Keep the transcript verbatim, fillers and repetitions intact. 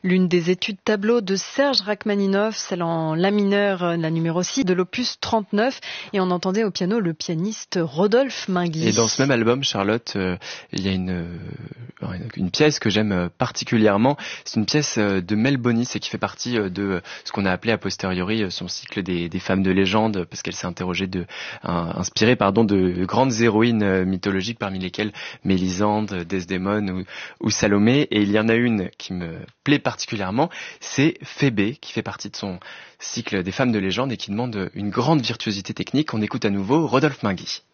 L'une des études tableau de Serge Rachmaninov, celle en la mineur, la numéro six de l'opus trente-neuf, et on entendait au piano le pianiste Rodolphe Minguy. Et dans ce même album, Charlotte, euh, il y a une, euh, une pièce que j'aime particulièrement. C'est une pièce de Mel Bonis et qui fait partie de ce qu'on a appelé a posteriori son cycle des, des femmes de légende, parce qu'elle s'est interrogée de, un, inspirée pardon, de grandes héroïnes mythologiques, parmi lesquelles Mélisande, Desdémone ou, ou Salomé. Et il y en a une qui me plaît particulièrement, c'est Phébé, qui fait partie de son cycle des femmes de légende et qui demande une grande virtuosité technique. On écoute à nouveau Rodolphe Minguy.